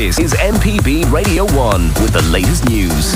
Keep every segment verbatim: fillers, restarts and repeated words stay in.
This is M P B Radio one with the latest news.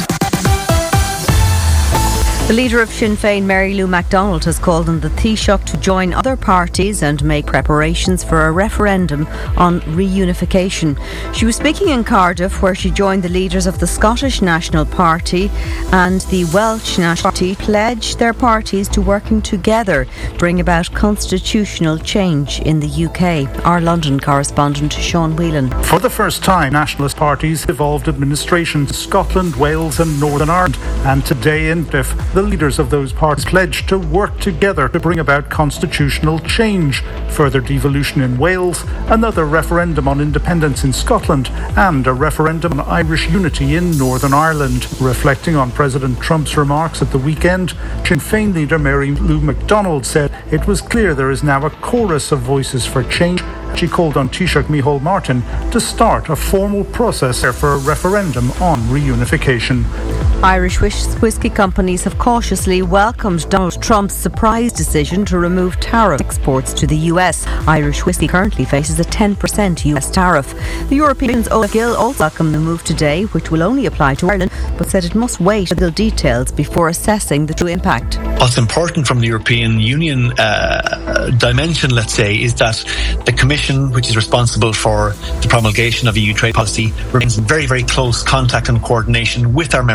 The leader of Sinn Féin, Mary Lou McDonald, has called on the Taoiseach to join other parties and make preparations for a referendum on reunification. She was speaking in Cardiff, where she joined the leaders of the Scottish National Party and the Welsh National Party, pledged their parties to working together to bring about constitutional change in the U K. Our London correspondent, Sean Whelan. For the first time, nationalist parties evolved administration to Scotland, Wales and Northern Ireland, and today in Cardiff, the leaders of those parties pledged to work together to bring about constitutional change, further devolution in Wales, another referendum on independence in Scotland, and a referendum on Irish unity in Northern Ireland. Reflecting on President Trump's remarks at the weekend, Sinn Féin leader Mary Lou McDonald said it was clear there is now a chorus of voices for change. She called on Taoiseach Micheál Martin to start a formal process for a referendum on reunification. Irish whisky companies have cautiously welcomed Donald Trump's surprise decision to remove tariff exports to the U S. Irish whisky currently faces a ten percent U S tariff. The European Union's Olaf Gill also welcomed the move today, which will only apply to Ireland, but said it must wait for the details before assessing the true impact. What's important from the European Union uh, dimension, let's say, is that the Commission, which is responsible for the promulgation of E U trade policy, remains in very, very close contact and coordination with our members